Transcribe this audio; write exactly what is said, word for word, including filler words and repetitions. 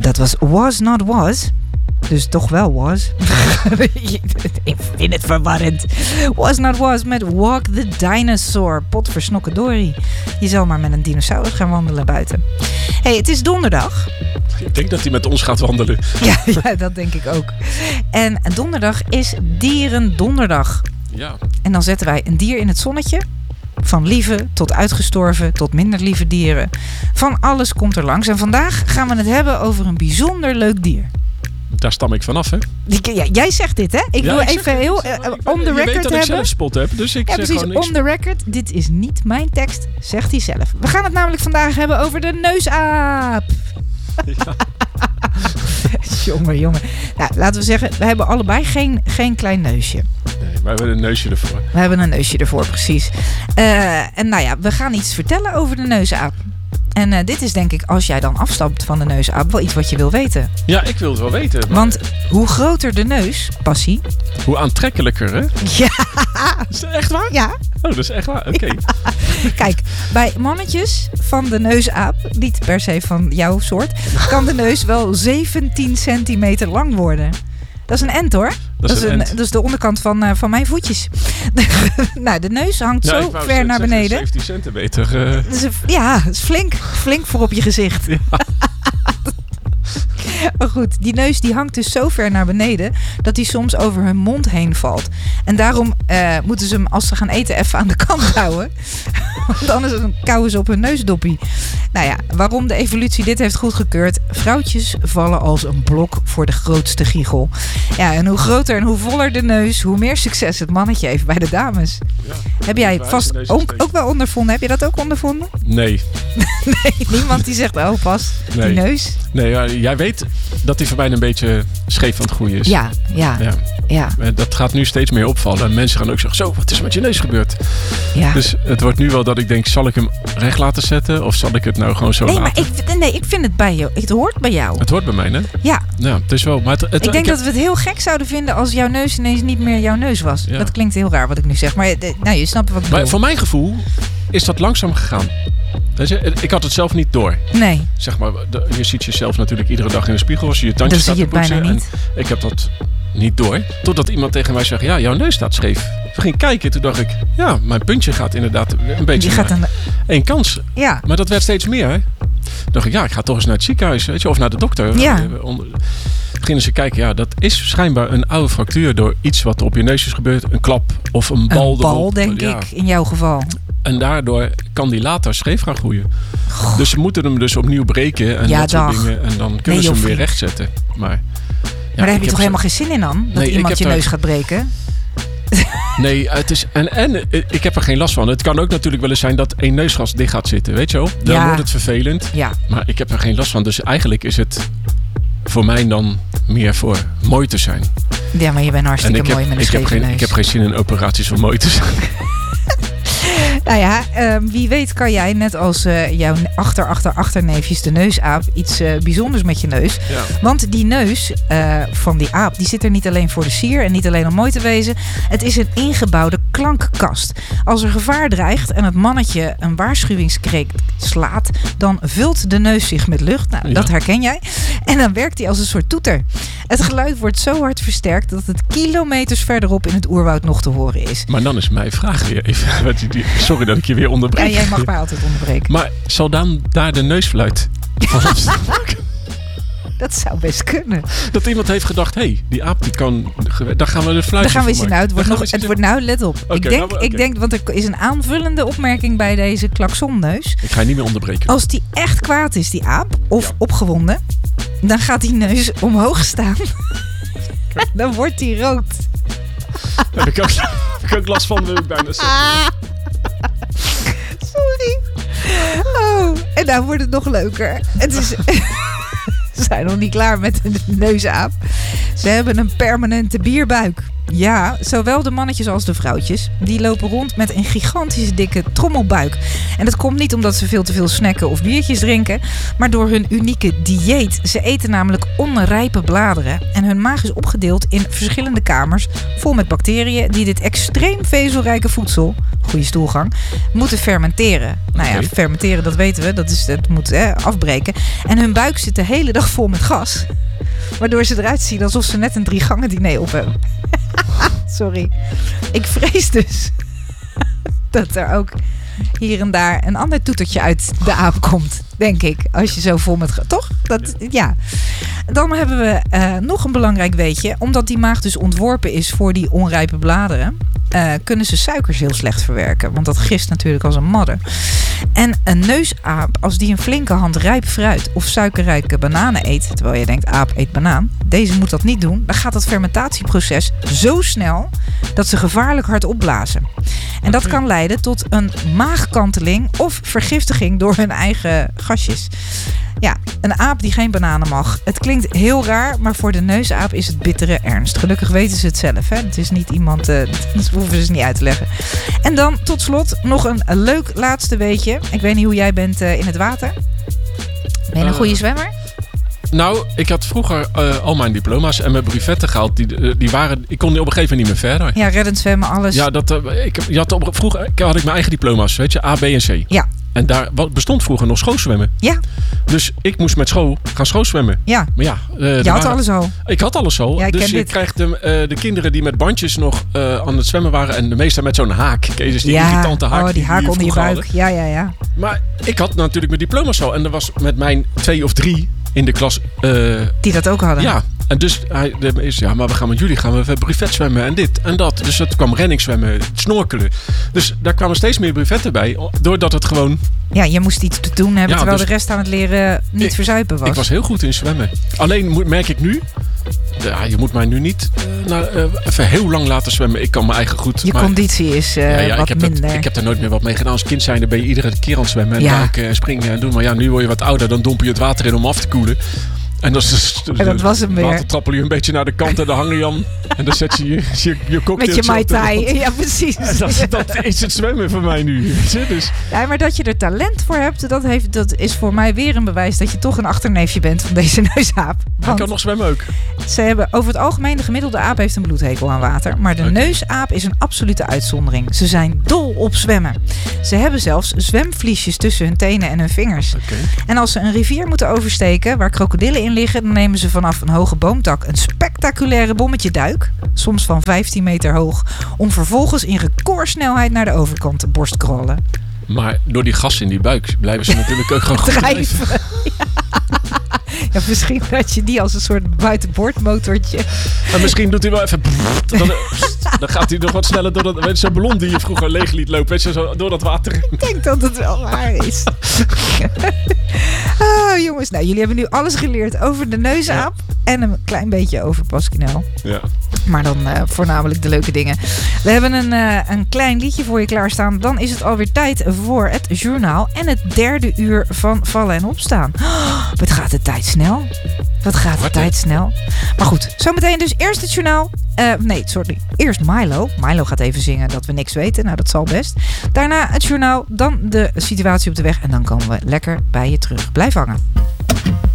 Dat was Was Not Was. Dus toch wel was. Ik vind het verwarrend. Was Not Was met Walk the Dinosaur. Potversnokkedori. Je zal maar met een dinosaurus gaan wandelen buiten. Hey, het is donderdag. Ik denk dat hij met ons gaat wandelen. Ja, ja, dat denk ik ook. En donderdag is Dierendonderdag. Ja. En dan zetten wij een dier in het zonnetje. Van lieve tot uitgestorven tot minder lieve dieren. Van alles komt er langs. En vandaag gaan we het hebben over een bijzonder leuk dier. Daar stam ik vanaf, hè? Ja, jij zegt dit, hè? Ik ja, wil ik even zeg, heel zeg, uh, ik, on the je record weet dat hebben. ik zelf spot heb, dus ik ja, zeg precies, gewoon niks. on the record. Dit is niet mijn tekst, zegt hij zelf. We gaan het namelijk vandaag hebben over de neusaap. Ja. jongen, jongen. Nou, laten we zeggen, we hebben allebei geen, geen klein neusje. Nee, maar we hebben een neusje ervoor. We hebben een neusje ervoor, precies. Uh, en nou ja, we gaan iets vertellen over de neusaap. En uh, dit is denk ik, als jij dan afstapt van de neusaap, wel iets wat je wil weten. Ja, ik wil het wel weten. Maar... Want hoe groter de neus, Passie... Hoe aantrekkelijker, hè? Ja. Is dat echt waar? Ja. Oh, dat is echt waar? Oké. Okay. Ja. Kijk, bij mannetjes van de neusaap, niet per se van jouw soort, kan de neus wel zeventien centimeter lang worden. Dat is een end, hoor. Dat is, dat is, een een, dat is de onderkant van, uh, van mijn voetjes. Nou, de neus hangt ja, zo ver naar beneden. zeventien centimeter. Uh... Dat is een, ja, dat is flink. Flink voor op je gezicht. Ja. Maar goed, die neus die hangt dus zo ver naar beneden dat die soms over hun mond heen valt. En daarom uh, moeten ze hem, als ze gaan eten, even aan de kant houden. Want anders kauwen ze op hun neusdoppie. Nou ja, waarom de evolutie dit heeft goedgekeurd? Vrouwtjes vallen als een blok voor de grootste giegel. Ja, en hoe groter en hoe voller de neus, hoe meer succes het mannetje heeft bij de dames. Ja, heb jij vast ook, ook wel ondervonden? Heb je dat ook ondervonden? Nee. Nee, niemand die zegt, oh pas, nee. Die neus. Nee, ja, jij weet dat hij voor mij een beetje scheef aan het groeien is. Ja, ja, ja. ja. Dat gaat nu steeds meer opvallen. En mensen gaan ook zeggen, zo, wat is er met je neus gebeurd? Ja. Dus het wordt nu wel dat ik denk, zal ik hem recht laten zetten? Of zal ik het nou gewoon zo nee, laten? Maar ik, nee, ik vind het bij jou. Het hoort bij jou. Het hoort bij mij, hè? Ja. Ja, het is wel. Maar het, het, ik denk ik dat heb... we het heel gek zouden vinden als jouw neus ineens niet meer jouw neus was. Ja. Dat klinkt heel raar wat ik nu zeg. Maar nou, je snapt wat ik bedoel. Maar voor mijn gevoel is dat langzaam gegaan. Ik had het zelf niet door. Nee. Zeg maar, je ziet jezelf natuurlijk iedere dag in de spiegel als je je tandjes staat te poetsen. Dat zie je bijna niet. En ik heb dat niet door. Totdat iemand tegen mij zegt, ja, jouw neus staat scheef. Toen ging ik kijken, toen dacht ik, ja, mijn puntje gaat inderdaad een beetje Die gaat een... één kans. Ja. Maar dat werd steeds meer. Hè? Toen dacht ik, ja, ik ga toch eens naar het ziekenhuis, weet je, of naar de dokter. Ja. Onder... Gingen ze kijken, ja, dat is schijnbaar een oude fractuur door iets wat op je neus is gebeurd. Een klap of een bal. Een bal, erop. denk ja. ik, in jouw geval. En daardoor kan die later scheef gaan groeien. Goh. Dus ze moeten hem dus opnieuw breken en ja, dat dag. soort dingen. En dan kunnen nee, ze hem weer vriend. rechtzetten. Maar, ja, maar daar heb je toch zo... helemaal geen zin in dan? Dat nee, iemand je daar... neus gaat breken? Nee, het is, en, en ik heb er geen last van. Het kan ook natuurlijk wel eens zijn dat één neusgas dicht gaat zitten. Weet je wel? Dan ja. wordt het vervelend. Ja. Maar ik heb er geen last van. Dus eigenlijk is het voor mij dan meer voor mooi te zijn. Ja, maar je bent hartstikke mooi heb, met een ik scheve heb geen, neus. Ik heb geen zin in operaties om mooi te zijn. Nou ja, uh, wie weet kan jij net als uh, jouw achter, achter, achterneefjes de neusaap iets uh, bijzonders met je neus. Ja. Want die neus uh, van die aap, die zit er niet alleen voor de sier en niet alleen om mooi te wezen. Het is een ingebouwde klankkast. Als er gevaar dreigt en het mannetje een waarschuwingskreet slaat, dan vult de neus zich met lucht. Nou, ja. Dat herken jij. En dan werkt hij als een soort toeter. Het geluid wordt zo hard versterkt dat het kilometers verderop in het oerwoud nog te horen is. Maar dan is mijn vraag weer even. Sorry dat ik je weer onderbreek. Ja, jij mag mij altijd onderbreken. Maar zal dan daar de neusfluit van Dat zou best kunnen. Dat iemand heeft gedacht, hé, hey, die aap die kan, daar gaan we de fluitje Daar gaan we eens in uit. Het wordt, nog, het wordt nou, let op. Okay, ik, denk, nou, okay. ik denk, want er is een aanvullende opmerking bij deze klaksonneus. Ik ga je niet meer onderbreken. Als die echt kwaad is, die aap, of ja. opgewonden, dan gaat die neus omhoog staan. Dan wordt die rood. Daar heb ik ook, heb ik ook last van, wil ik bijna zeggen. Sorry. Oh, en nou wordt het nog leuker. Het is... Ze zijn nog niet klaar met de neusaap. Ze hebben een permanente bierbuik. Ja, zowel de mannetjes als de vrouwtjes. Die lopen rond met een gigantische dikke trommelbuik. En dat komt niet omdat ze veel te veel snacken of biertjes drinken, maar door hun unieke dieet. Ze eten namelijk onrijpe bladeren. En hun maag is opgedeeld in verschillende kamers vol met bacteriën die dit extreem vezelrijke voedsel, goede stoelgang, moeten fermenteren. Nou ja, fermenteren, dat weten we. Dat, is, dat moet hè, afbreken. En hun buik zit de hele dag vol met gas. Waardoor ze eruit zien alsof ze net een drie gangen diner op hebben. Sorry. Ik vrees dus dat er ook hier en daar een ander toetertje uit de aap komt. Denk ik. Als je zo vol met... Toch? Dat, ja. Dan hebben we uh, nog een belangrijk weetje. Omdat die maag dus ontworpen is voor die onrijpe bladeren, Uh, kunnen ze suikers heel slecht verwerken. Want dat gist natuurlijk als een madder. En een neusaap, als die een flinke hand rijp fruit of suikerrijke bananen eet, terwijl je denkt aap eet banaan, deze moet dat niet doen, dan gaat dat fermentatieproces zo snel dat ze gevaarlijk hard opblazen. En dat kan leiden tot een maagkanteling of vergiftiging door hun eigen gasjes. Ja, een aap die geen bananen mag. Het klinkt heel raar, maar voor de neusaap is het bittere ernst. Gelukkig weten ze het zelf. Hè? Het is niet iemand, uh, dat hoeven ze niet uit te leggen. En dan tot slot nog een, een leuk laatste weetje. Ik weet niet hoe jij bent uh, in het water. Ben je een uh, goede zwemmer? Nou, ik had vroeger uh, al mijn diploma's en mijn brevetten gehaald. Die, uh, die waren, ik kon op een gegeven moment niet meer verder. Ja, reddend zwemmen, alles. Ja, dat, uh, ik, je had op, vroeger had ik mijn eigen diploma's, weet je, A, B en C. Ja. En daar bestond vroeger nog schootzwemmen. Ja. Dus ik moest met school gaan schootzwemmen. Ja. Maar ja. Uh, je had waren, alles al. Ik had alles al. Ja, dus je dit. krijgt de, uh, de kinderen die met bandjes nog uh, aan het zwemmen waren. En de meeste met zo'n haak. Dus die ja. irritante haak. Oh, die, die haak die onder je buik. Hadden. Ja, ja, ja. Maar ik had natuurlijk mijn diploma's al. En er was met mijn twee of drie in de klas. Uh, die dat ook hadden. Ja. En dus hij is ja, maar we gaan met jullie gaan we brevet zwemmen en dit en dat. Dus het kwam renningszwemmen, snorkelen. Dus daar kwamen steeds meer brevetten bij, doordat het gewoon. Ja, je moest iets te doen hebben, ja, terwijl dus de rest aan het leren niet ik, verzuipen was. Ik was heel goed in zwemmen. Alleen merk ik nu, ja, je moet mij nu niet uh, nou, uh, even heel lang laten zwemmen. Ik kan mijn eigen goed. Je maar, conditie is uh, ja, ja, wat ik heb minder. Dat, ik heb daar nooit meer wat mee gedaan. Als kind zijnde ben je iedere keer aan het zwemmen en ja. duiken en springen en doen. Maar ja, nu word je wat ouder, dan domp je het water in om af te koelen. En, dat, is, en dat was hem weer. Later trappel je een beetje naar de kant en dan hang je aan. En dan zet je je, je, je cocktail. Met je Mai Tai. Ja, precies. Dat, dat is het zwemmen voor mij nu. Dus. Ja, maar dat je er talent voor hebt, dat, heeft, dat is voor mij weer een bewijs dat je toch een achterneefje bent van deze neusaap. Hij kan nog zwemmen ook. Ze hebben over het algemeen, de gemiddelde aap heeft een bloedhekel aan water. Maar de okay. neusaap is een absolute uitzondering. Ze zijn dol op zwemmen. Ze hebben zelfs zwemvliesjes tussen hun tenen en hun vingers. Okay. En als ze een rivier moeten oversteken waar krokodillen in liggen, dan nemen ze vanaf een hoge boomtak een spectaculaire bommetje duik, soms van vijftien meter hoog, om vervolgens in recordsnelheid naar de overkant te borstkrollen. Maar door die gas in die buik blijven ze natuurlijk ook gewoon goed drijven. Ja, misschien dat je die als een soort buitenboordmotortje. En misschien doet hij wel even. Dan, dan gaat hij nog wat sneller door dat. Zo'n ballon die je vroeger leeg liet lopen. Weet je, zo, door dat water. Ik denk dat het wel waar is. Oh, jongens, nou, jullie hebben nu alles geleerd over de neusaap. Ja. En een klein beetje over Pasquinel. Ja. Maar dan uh, voornamelijk de leuke dingen. We hebben een, uh, een klein liedje voor je klaarstaan. Dan is het alweer tijd voor het journaal. En het derde uur van Vallen en Opstaan. Oh, wat gaat de tijd snel. Wat gaat de tijd snel. Maar goed, zometeen dus eerst het journaal. Uh, nee, sorry. Eerst Milo. Milo gaat even zingen dat we niks weten. Nou, dat zal best. Daarna het journaal. Dan de situatie op de weg. En dan komen we lekker bij je terug. Blijf hangen.